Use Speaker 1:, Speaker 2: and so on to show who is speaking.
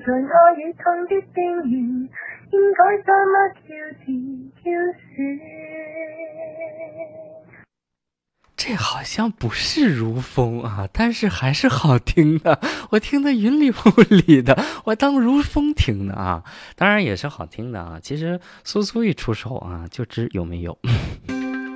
Speaker 1: 在我與痛的邊緣，應該怎麼挑戰挑選？
Speaker 2: 这好像不是如風啊，但是還是好聽的，我聽得雲裡霧裡的，我當如風聽的啊，當然也是好聽的啊。其實蘇蘇一出手啊，就知有沒有。